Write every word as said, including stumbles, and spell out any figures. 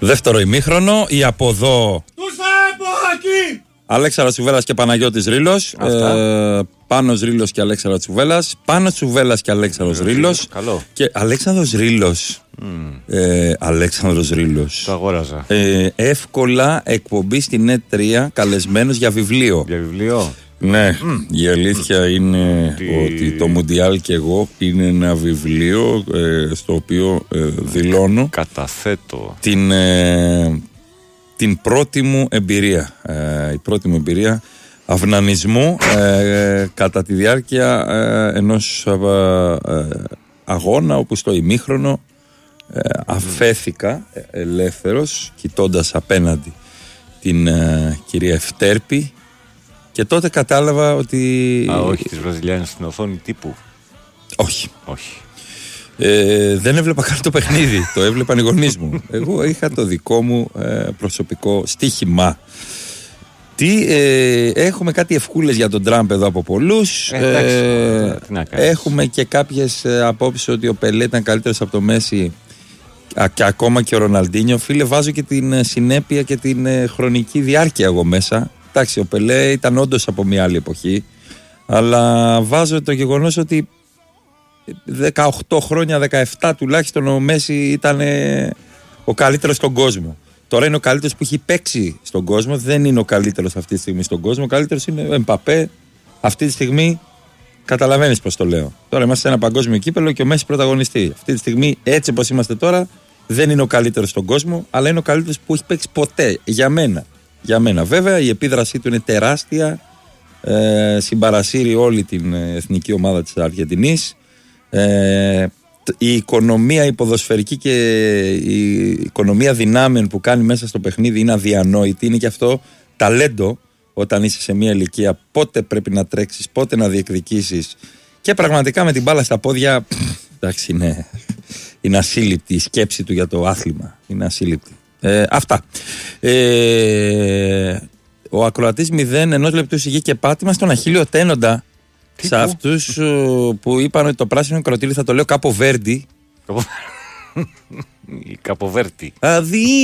Δεύτερο ημίχρονο, η από εδώ. Τους από εκεί! Αλέξανδρος Τσουβέλλας και Παναγιώτης Ρήλος. Ε, Πάνος Ρήλος και Αλέξανδρος Τσουβέλλας. Πάνος Τσουβέλλας και Αλέξανδρος Ρήλος. Καλό. Και Αλέξανδρος Ρήλος. Mm. Ε, Αλέξανδρος Ρήλος. Το αγόραζα. Ε, εύκολα εκπομπή στην ΕΤ τρία, καλεσμένος για βιβλίο. Για βιβλίο. Ναι, mm. η αλήθεια mm. είναι Τι... ότι το Μουντιάλ και εγώ είναι ένα βιβλίο ε, στο οποίο ε, δηλώνω καταθέτω την, ε, την πρώτη μου εμπειρία. Ε, η πρώτη μου εμπειρία αυνανισμού ε, κατά τη διάρκεια ε, ενός ε, αγώνα όπου στο ημίχρονο ε, αφέθηκα ε, ελεύθερος κοιτώντας απέναντι την ε, κυρία Ευτέρπη. Και τότε κατάλαβα ότι... Α, όχι, τις Βραζιλιάνες στην οθόνη τύπου. Όχι. Όχι. Ε, δεν έβλεπα καν το παιχνίδι. Το έβλεπαν οι γονείς μου. Εγώ είχα το δικό μου ε, προσωπικό στοίχημα. Τι, ε, έχουμε κάτι ευκούλες για τον Τραμπ εδώ από πολλούς. Ε, ε, έχουμε και κάποιες ε, απόψεις ότι ο Πελέ ήταν καλύτερος από το Μέση α, και ακόμα και ο Ροναλντίνιο. Φίλε, βάζω και την συνέπεια και την ε, χρονική διάρκεια εγώ μέσα. Εντάξει, ο Πελέ ήταν όντως από μια άλλη εποχή, αλλά βάζω το γεγονός ότι δεκαοκτώ χρόνια, δεκαεπτά τουλάχιστον ο Μέση ήταν ο καλύτερος στον κόσμο. Τώρα είναι ο καλύτερος που έχει παίξει στον κόσμο, δεν είναι ο καλύτερος αυτή τη στιγμή στον κόσμο. Ο καλύτερος είναι ο Εμπαπέ. Αυτή τη στιγμή καταλαβαίνεις πώς το λέω. Τώρα είμαστε σε ένα παγκόσμιο κύπελλο και ο Μέση πρωταγωνιστή. Αυτή τη στιγμή, έτσι όπως είμαστε τώρα, δεν είναι ο καλύτερος στον κόσμο, αλλά είναι ο καλύτερος που έχει παίξει ποτέ για μένα. Για μένα. Βέβαια η επίδρασή του είναι τεράστια, ε, συμπαρασύρει όλη την εθνική ομάδα της Αργεντινής. Ε, η οικονομία η ποδοσφαιρική και η οικονομία δυνάμεων που κάνει μέσα στο παιχνίδι είναι αδιανόητη. Είναι και αυτό ταλέντο όταν είσαι σε μια ηλικία, πότε πρέπει να τρέξεις, πότε να διεκδικήσεις, και πραγματικά με την μπάλα στα πόδια, εντάξει, είναι, είναι ασύλληπτη η σκέψη του για το άθλημα, είναι ασύλληπτη. Ε, αυτά. Ε, ο ακροατής μηδέν ενός λεπτού σιγή και πάτημα στον Αχίλιο Τένοντα. Τι σε αυτούς που είπαν ότι το πράσινο κροτήρι θα το λέω Κάπο Βέρντι. Κάπο Βέρντι. Αδύ